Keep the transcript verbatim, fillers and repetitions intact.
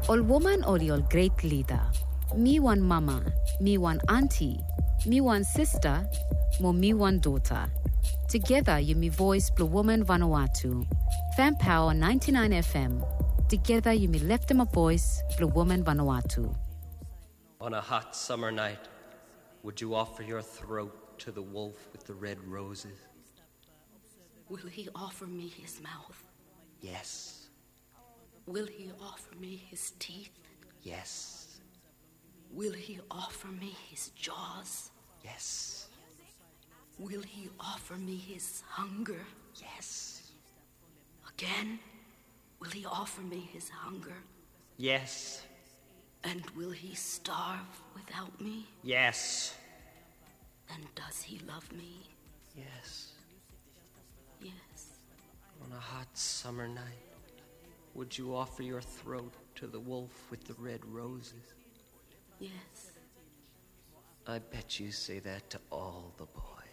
Ol woman or ol great leader. Me one mama, me one auntie, me one sister, mo me one daughter. Together you me voice Blue Woman Vanuatu. Fan Power ninety-nine F M. Together you me left them a voice Blue Woman Vanuatu. On a hot summer night, would you offer your throat to the wolf with the red roses? Will he offer me his mouth? Yes. Will he offer me his teeth? Yes. Will he offer me his jaws? Yes. Will he offer me his hunger? Yes. Again, will he offer me his hunger? Yes. And will he starve without me? Yes. Then does he love me? Yes. Yes. On a hot summer night, would you offer your throat to the wolf with the red roses? Yes. I bet you say that to all the boys.